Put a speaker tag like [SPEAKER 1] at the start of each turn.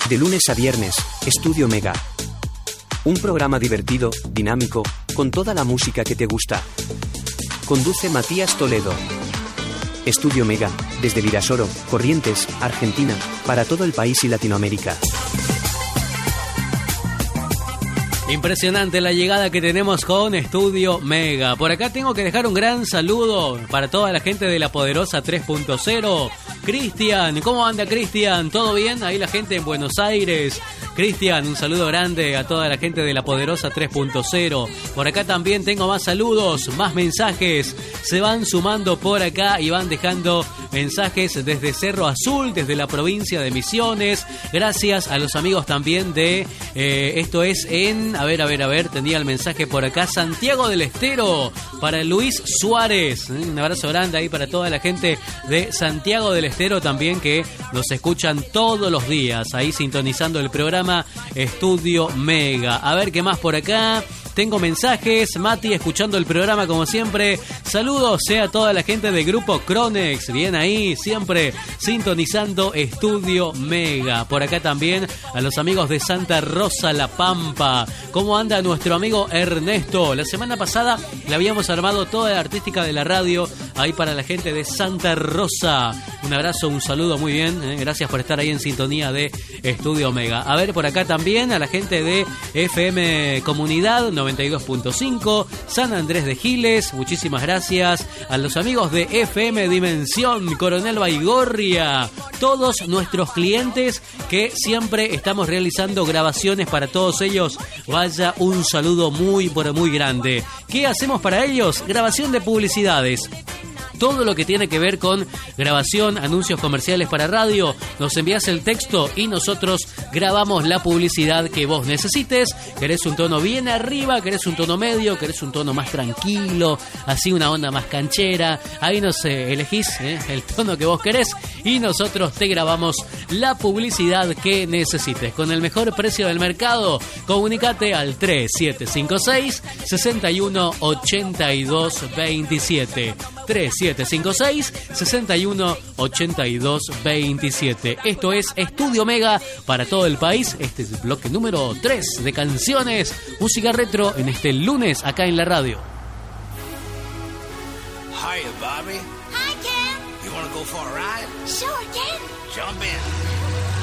[SPEAKER 1] De lunes a viernes, Estudio Mega. Un programa divertido, dinámico, con toda la música que te gusta. Conduce Matías Toledo. Estudio Mega, desde Virasoro, Corrientes, Argentina, para todo el país y Latinoamérica.
[SPEAKER 2] Impresionante la llegada que tenemos con Estudio Mega. Por acá tengo que dejar un gran saludo para toda la gente de La Poderosa 3.0. Cristian, ¿cómo anda Cristian? ¿Todo bien? Ahí la gente en Buenos Aires. Cristian, un saludo grande a toda la gente de La Poderosa 3.0. Por acá también tengo más saludos, más mensajes. Se van sumando por acá y van dejando mensajes desde Cerro Azul, desde la provincia de Misiones. Gracias a los amigos también de... esto es en... A ver, tenía el mensaje por acá. Santiago del Estero, para Luis Suárez. Un abrazo grande ahí para toda la gente de Santiago del Estero también, que nos escuchan todos los días, ahí sintonizando el programa Estudio Mega. A ver qué más por acá. Tengo mensajes. Mati, escuchando el programa como siempre. Saludos a toda la gente del grupo Cronex. Bien ahí, siempre sintonizando Estudio Mega. Por acá también a los amigos de Santa Rosa La Pampa. ¿Cómo anda nuestro amigo Ernesto? La semana pasada le habíamos armado toda la artística de la radio ahí para la gente de Santa Rosa. Un abrazo, un saludo, muy bien. Gracias por estar ahí en sintonía de Estudio Mega. A ver, por acá también a la gente de FM Comunidad 92.5, San Andrés de Giles, muchísimas gracias. A los amigos de FM Dimensión, Coronel Baigorria, todos nuestros clientes que siempre estamos realizando grabaciones para todos ellos. Vaya un saludo muy, pero muy grande. ¿Qué hacemos para ellos? Grabación de publicidades. Todo lo que tiene que ver con grabación, anuncios comerciales para radio, nos envías el texto y nosotros grabamos la publicidad que vos necesites. ¿Querés un tono bien arriba? ¿Querés un tono medio? ¿Querés un tono más tranquilo? Así una onda más canchera. Ahí nos elegís el tono que vos querés y nosotros te grabamos la publicidad que necesites. Con el mejor precio del mercado, comunicate al 3756 61 82 27. 3756 61 82 27. Esto es Estudio Mega para todo el país. Este es el bloque número 3 de canciones, música retro en este lunes acá en la radio.
[SPEAKER 3] Hiya, Bobby.
[SPEAKER 4] Hi, Ken.
[SPEAKER 3] You wanna go for a ride?
[SPEAKER 4] Sure, Ken.
[SPEAKER 3] Jump in.